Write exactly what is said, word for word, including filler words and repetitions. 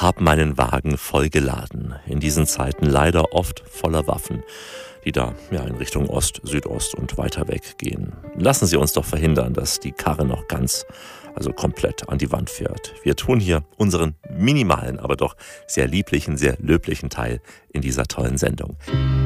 hab meinen Wagen vollgeladen. In diesen Zeiten leider oft voller Waffen, die da ja in Richtung Ost, Südost und weiter weg gehen. Lassen Sie uns doch verhindern, dass die Karre noch ganz, also komplett an die Wand fährt. Wir tun hier unseren minimalen, aber doch sehr lieblichen, sehr löblichen Teil in dieser tollen Sendung.